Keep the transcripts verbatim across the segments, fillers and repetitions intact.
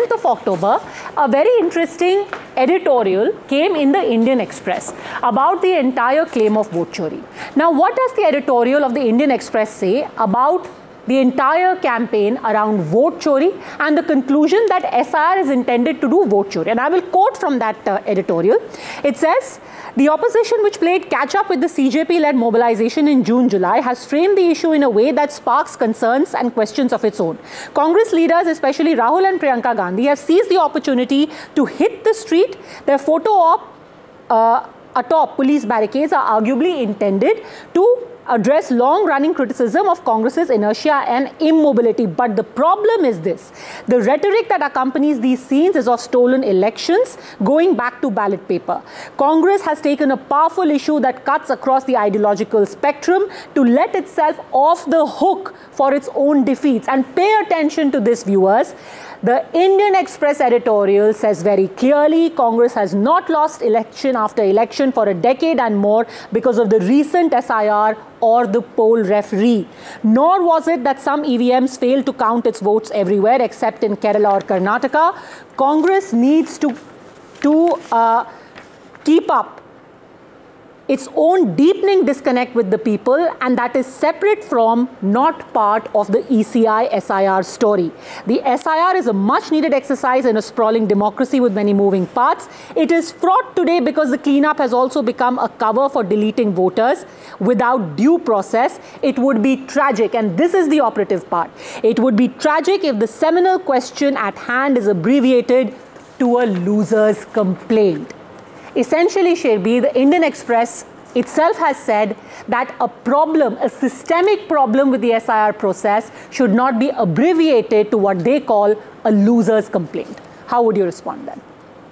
twentieth of October, a very interesting editorial came in the Indian Express about the entire claim of vote chori. Now, what does the editorial of the Indian Express say about the entire campaign around vote chori and the conclusion that S I R is intended to do vote chori? And I will quote from that uh, editorial. It says, the opposition, which played catch-up with the C J P-led mobilization in June July, has framed the issue in a way that sparks concerns and questions of its own. Congress leaders, especially Rahul and Priyanka Gandhi, have seized the opportunity to hit the street. Their photo op uh, atop police barricades are arguably intended to address long-running criticism of Congress's inertia and immobility. But the problem is this: the rhetoric that accompanies these scenes is of stolen elections going back to ballot paper. Congress has taken a powerful issue that cuts across the ideological spectrum to let itself off the hook for its own defeats. And pay attention to this, viewers. The Indian Express editorial says very clearly Congress has not lost election after election for a decade and more because of the recent S I R or the poll referee. Nor was it that some E V Ms failed to count its votes everywhere except in Kerala or Karnataka. Congress needs to, to uh, keep up its own deepening disconnect with the people, and that is separate from, not part of the E C I S I R story. The S I R is a much needed exercise in a sprawling democracy with many moving parts. It is fraught today because the cleanup has also become a cover for deleting voters without due process. It would be tragic, and this is the operative part. It would be tragic if the seminal question at hand is abbreviated to a loser's complaint. Essentially, Sherbir, the Indian Express itself has said that a problem, a systemic problem with the S I R process should not be abbreviated to what they call a loser's complaint. How would you respond then?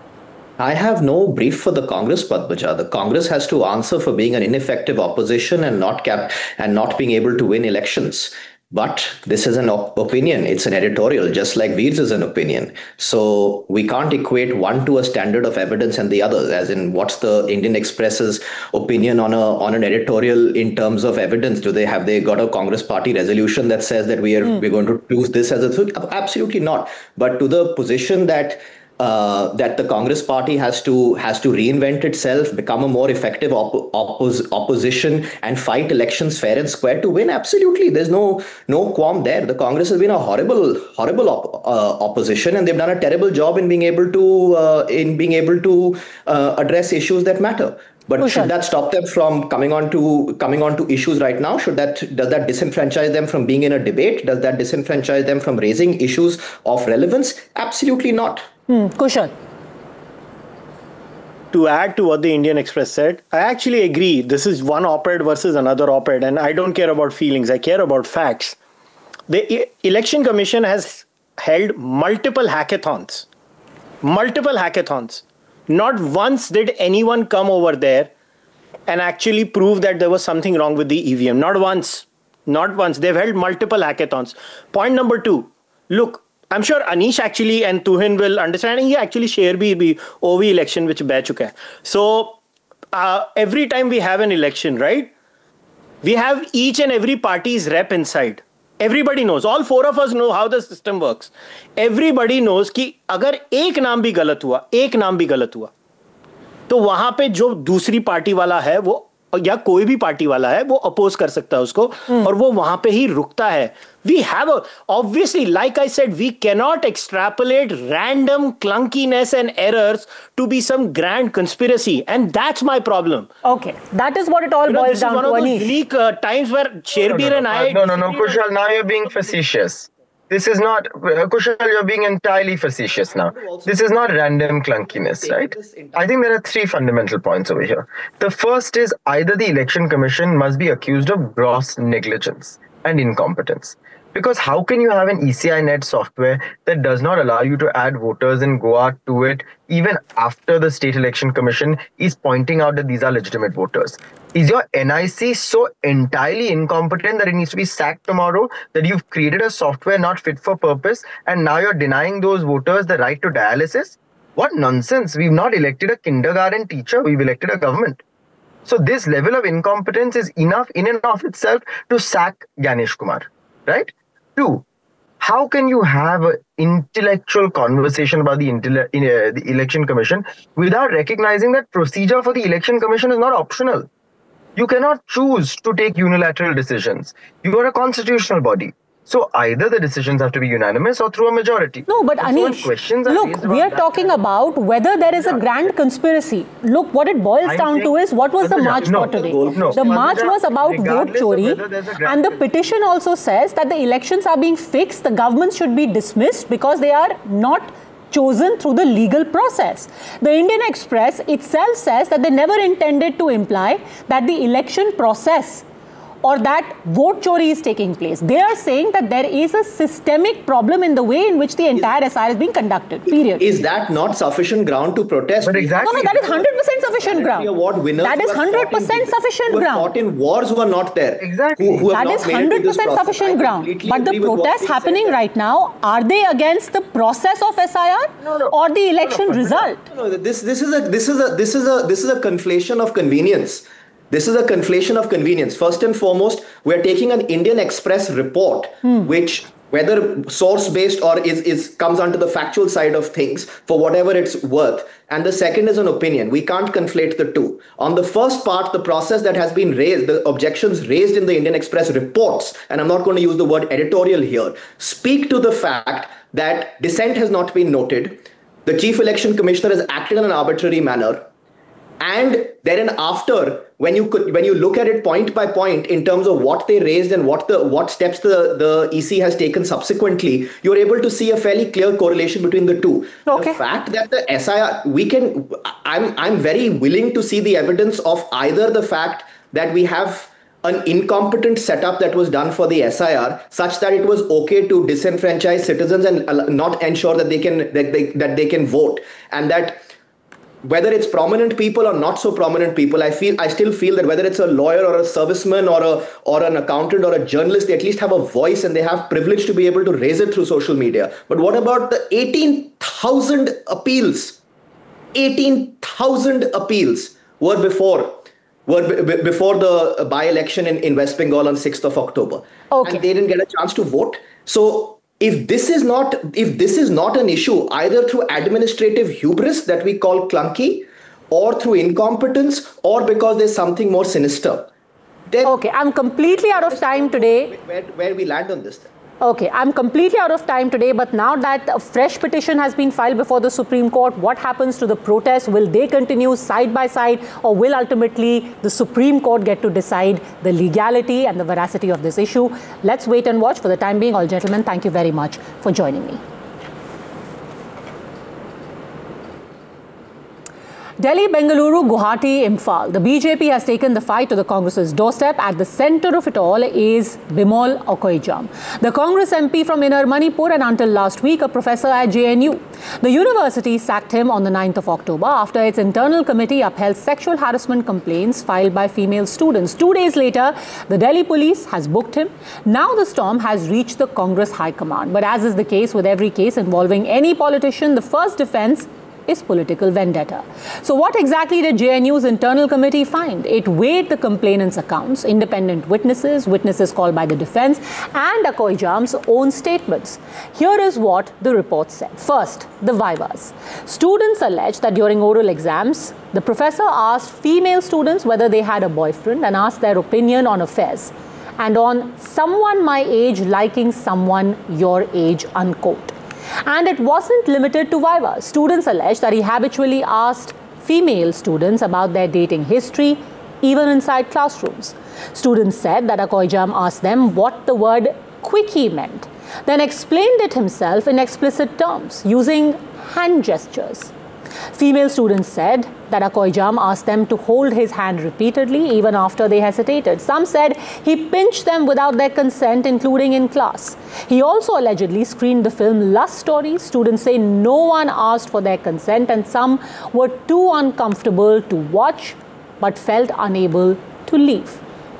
I have no brief for the Congress, Padmaja. The Congress has to answer for being an ineffective opposition and not cap and not being able to win elections. But this is an op opinion. It's an editorial, just like Veer's is an opinion. So we can't equate one to a standard of evidence and the other, as in what's the Indian Express's opinion on a on an editorial in terms of evidence? Do they have they got a Congress party resolution that says that we are mm. we're going to choose this as a thing? Absolutely not. But to the position that Uh, that the Congress party has to has to reinvent itself, become a more effective op oppos opposition, and fight elections fair and square to win. Absolutely, there's no no qualm there. The Congress has been a horrible horrible op uh, opposition, and they've done a terrible job in being able to uh, in being able to uh, address issues that matter. But okay. should that stop them from coming on to coming on to issues right now? Should that does that disenfranchise them from being in a debate? Does that disenfranchise them from raising issues of relevance? Absolutely not. Hmm. Kushal. To add to what the Indian Express said, I actually agree. This is one op-ed versus another op-ed, and I don't care about feelings. I care about facts. The e Election Commission has held multiple hackathons. Multiple hackathons. Not once did anyone come over there and actually prove that there was something wrong with the E V M. Not once. Not once. They've held multiple hackathons. Point number two. Look, I'm sure Anish actually and Tuhin will understand. He actually share bhi O V election which beh chuka hai. So uh, every time we have an election, right? We have each and every party's rep inside. Everybody knows. All four of us know how the system works. Everybody knows कि अगर एक नाम भी गलत हुआ, एक नाम भी गलत हुआ, तो वहां पे जो दूसरी पार्टी वाला है वो या कोई भी पार्टी वाला है वो अपोज कर सकता है उसको hmm. और वो वहां पे ही रुकता है. We have a, obviously, like I said, we cannot extrapolate random clunkiness and errors to be some grand conspiracy, and that's my problem. Okay, that is what it all you know, boils down to. This is one of those unique uh, times where Sherbir no, no, no, and I... No, no, no, Kushal, now you're being facetious. This is not, uh, Kushal, you're being entirely facetious now. This is not random clunkiness, right? I think there are three fundamental points over here. The first is either the Election Commission must be accused of gross negligence and incompetence. Because how can you have an E C I net software that does not allow you to add voters and go out to it even after the State Election Commission is pointing out that these are legitimate voters? Is your N I C so entirely incompetent that it needs to be sacked tomorrow, that you've created a software not fit for purpose and now you're denying those voters the right to dialysis? What nonsense. We've not elected a kindergarten teacher, we've elected a government. So this level of incompetence is enough in and of itself to sack Ganesh Kumar, right? Two, how can you have an intellectual conversation about the, intele- in, uh, the election commission without recognizing that procedure for the election commission is not optional? You cannot choose to take unilateral decisions. You are a constitutional body. So either the decisions have to be unanimous or through a majority. No, but And so when Anish, questions are look, raised we are about talking that, about whether there is a grand conspiracy. Look, what it boils I down think- to is what was the Padmaja, march no, for today? no, The march Padmaja, was about vote regardless of chori, whether there's a grand and the conspiracy. petition also says that the elections are being fixed, the government should be dismissed because they are not chosen through the legal process. The Indian Express itself says that they never intended to imply that the election process or that vote chori is taking place. They are saying that there is a systemic problem in the way in which the entire S I R is being conducted, period. Is that not sufficient ground to protest? But We exactly- No, no, that is one hundred percent sufficient ground. Award winners That is who have one hundred fought in- percent sufficient who have ground. fought in wars who are not there. Exactly. Who, who have That not is made it one to hundred this percent process. sufficient I ground. completely But the agree with what protests being happening said. right now, are they against the process of S I R No, no. or the election No, no, result? No, this this is a this is a this is a this is a conflation of convenience. This is a conflation of convenience. First and foremost, we are taking an Indian Express report, Hmm. which whether source based or is is comes onto the factual side of things for whatever it's worth. And the second is an opinion. We can't conflate the two. On the first part, the process that has been raised, the objections raised in the Indian Express reports, and I'm not going to use the word editorial here, speak to the fact that dissent has not been noted. The chief election commissioner has acted in an arbitrary manner. And then after, when you could, when you look at it point by point in terms of what they raised and what the what steps the, the E C has taken subsequently, you're able to see a fairly clear correlation between the two. Okay. The fact that the S I R, we can, I'm I'm very willing to see the evidence of either the fact that we have an incompetent setup that was done for the S I R, such that it was okay to disenfranchise citizens and not ensure that they can that they that they can vote, and that whether it's prominent people or not so prominent people, I feel I still feel that whether it's a lawyer or a serviceman or a or an accountant or a journalist, they at least have a voice and they have privilege to be able to raise it through social media. But what about the eighteen thousand appeals? eighteen thousand appeals were before were b- before the by-election in, in West Bengal on sixth of October. Okay. And they didn't get a chance to vote. So if this is not if this is not an issue either through administrative hubris that we call clunky, or through incompetence, or because there's something more sinister, then Okay, I'm completely out of time today. where, where we land on this then? Okay, I'm completely out of time today, but now that a fresh petition has been filed before the Supreme Court, what happens to the protests? Will they continue side by side, or will ultimately the Supreme Court get to decide the legality and the veracity of this issue? Let's wait and watch. For the time being, all gentlemen, thank you very much for joining me. Delhi, Bengaluru, Guwahati, Imphal. The B J P has taken the fight to the Congress's doorstep. At the centre of it all is Bimol Okoijam, the Congress M P from Inner Manipur and until last week a professor at J N U. The university sacked him on the ninth of October after its internal committee upheld sexual harassment complaints filed by female students. Two days later, the Delhi police has booked him. Now the storm has reached the Congress High Command. But as is the case with every case involving any politician, the first defence is political vendetta. So what exactly did J N U's internal committee find? It weighed the complainant's accounts, independent witnesses, witnesses called by the defense, and Okoijam's own statements. Here is what the report said. First, the vivas. Students allege that during oral exams, the professor asked female students whether they had a boyfriend and asked their opinion on affairs and on someone my age liking someone your age, unquote. And it wasn't limited to Viva. Students allege that he habitually asked female students about their dating history, even inside classrooms. Students said that Okoijam asked them what the word quickie meant, then explained it himself in explicit terms, using hand gestures. Female students said that Okoijam asked them to hold his hand repeatedly, even after they hesitated. Some said he pinched them without their consent, including in class. He also allegedly screened the film Lust Story. Students say no one asked for their consent, and some were too uncomfortable to watch but felt unable to leave.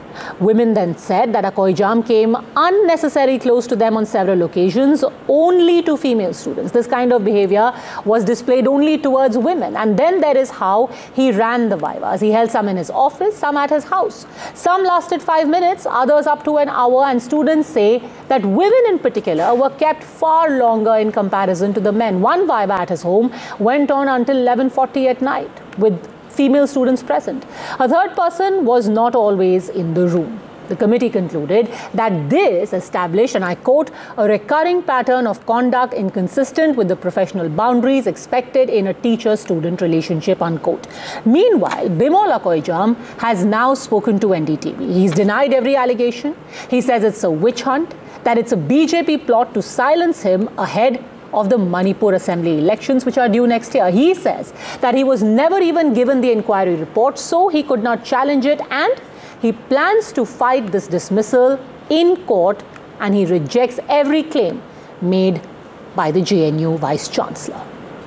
Women then said that Akoijam came unnecessarily close to them on several occasions, only to female students. This kind of behavior was displayed only towards women. And then there is how he ran the vivas. He held some in his office, some at his house. Some lasted five minutes, others up to an hour, and students say that women in particular were kept far longer in comparison to the men. One viva at his home went on until eleven forty at night with female students present. A third person was not always in the room. The committee concluded that this established, and I quote, a recurring pattern of conduct inconsistent with the professional boundaries expected in a teacher-student relationship, unquote. Meanwhile, Bimol Akoijam has now spoken to N D T V. He's denied every allegation. He says it's a witch hunt, that it's a B J P plot to silence him ahead of the Manipur Assembly elections, which are due next year. He says that he was never even given the inquiry report, so he could not challenge it, and he plans to fight this dismissal in court, and he rejects every claim made by the J N U Vice Chancellor.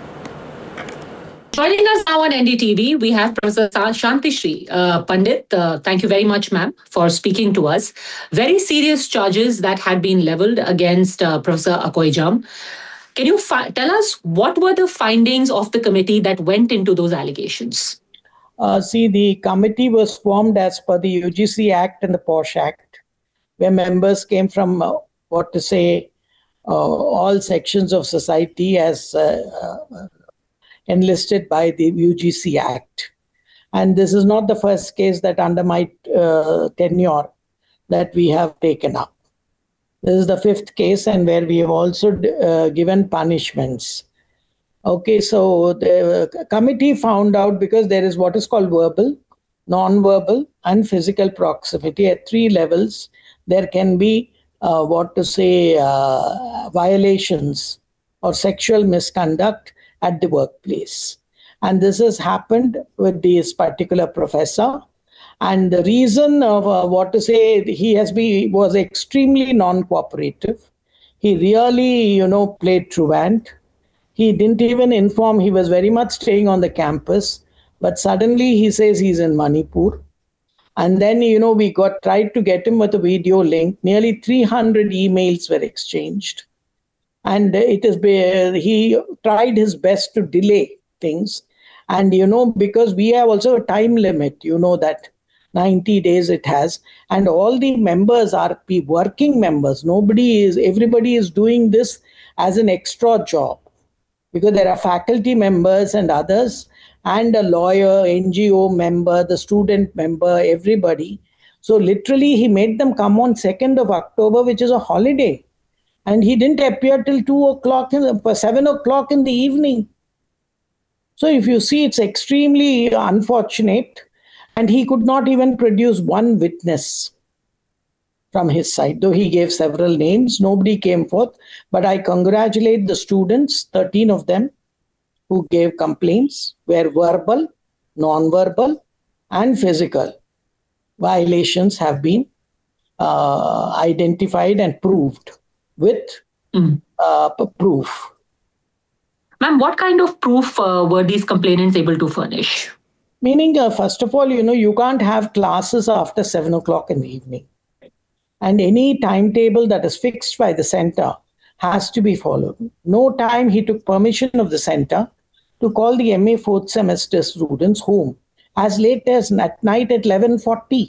Joining us now on N D T V, we have Professor Shantishri uh, Pandit. Uh, thank you very much, ma'am, for speaking to us. Very serious charges that had been leveled against uh, Professor Akoijam. Can you tell us what were the findings of the committee that went into those allegations? Uh, see, the committee was formed as per the U G C Act and the POSH Act, where members came from, uh, what to say, uh, all sections of society as uh, uh, enlisted by the U G C Act. And this is not the first case that under my uh, tenure that we have taken up. This is the fifth case, and where we have also uh, given punishments. Okay, so the committee found out, because there is what is called verbal, non-verbal, and physical proximity at three levels, there can be uh, what to say uh, violations or sexual misconduct at the workplace. And this has happened with this particular professor. And the reason of uh, what to say, he has been was extremely non-cooperative. He really, you know, played truant. He didn't even inform. He was very much staying on the campus, but suddenly he says he's in Manipur. And then, you know, we got tried to get him with a video link. Nearly three hundred emails were exchanged, and it is he tried his best to delay things. And you know, because we have also a time limit, you know that. ninety days it has, and all the members are working members. Nobody is, everybody is doing this as an extra job, because there are faculty members and others, and a lawyer, N G O member, the student member, everybody. So literally he made them come on second of October, which is a holiday, and he didn't appear till two o'clock in the, seven o'clock in the evening. So if you see, it's extremely unfortunate. And he could not even produce one witness from his side, though he gave several names. Nobody came forth. But I congratulate the students, thirteen of them, who gave complaints, where verbal, non-verbal, and physical violations have been uh, identified and proved with mm. uh, proof. Ma'am, what kind of proof uh, were these complainants able to furnish? Meaning, uh, first of all, you know, you can't have classes after seven o'clock in the evening. And any timetable that is fixed by the center has to be followed. No time he took permission of the center to call the M A fourth semester students home as late as at night at eleven forty.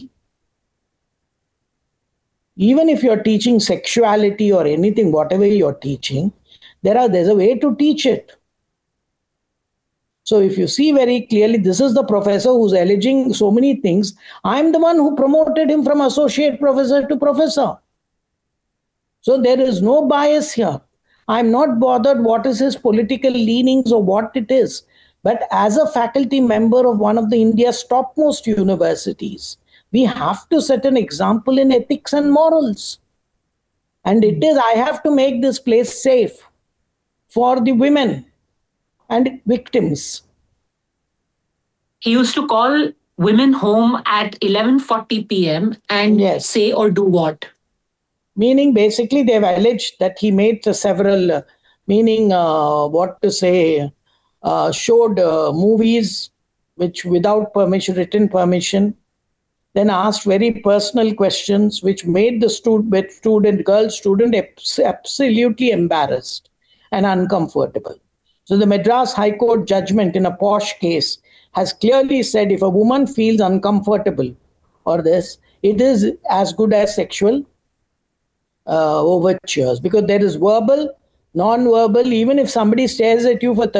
Even if you're teaching sexuality or anything, whatever you're teaching, there are there's a way to teach it. So if you see very clearly, this is the professor who's alleging so many things. I'm the one who promoted him from associate professor to professor. So there is no bias here. I'm not bothered what is his political leanings or what it is. But as a faculty member of one of the India's topmost universities, we have to set an example in ethics and morals. And it is, I have to make this place safe for the women and victims. He used to call women home at eleven forty p m and yes. say or do what? Meaning, basically, they've alleged that he made several, uh, meaning, uh, what to say, uh, showed uh, movies which without permission, written permission, then asked very personal questions, which made the student, student girl student absolutely embarrassed and uncomfortable. So the Madras High Court judgment in a posh case has clearly said if a woman feels uncomfortable or this, it is as good as sexual uh, overtures, because there is verbal, non-verbal. Even if somebody stares at you for